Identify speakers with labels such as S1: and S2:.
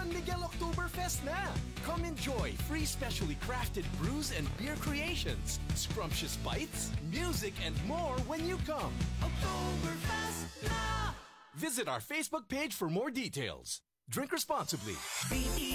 S1: San Miguel Oktoberfest na! Come enjoy free specially crafted brews and beer creations, scrumptious bites, music, and more when you come. Oktoberfest na! Visit our Facebook page for more details. Drink responsibly.